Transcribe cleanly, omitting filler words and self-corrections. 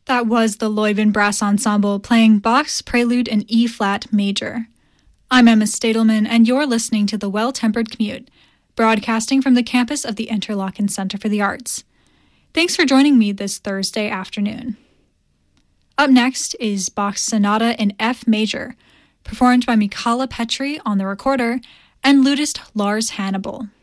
That was the Leuven Brass Ensemble playing Bach's Prelude in E-flat major. I'm Emma Stadelman, and you're listening to The Well-Tempered Commute, broadcasting from the campus of the Interlochen Center for the Arts. Thanks for joining me this Thursday afternoon. Up next is Bach's Sonata in F major, performed by Michala Petri on the recorder and lutist Lars Hannibal.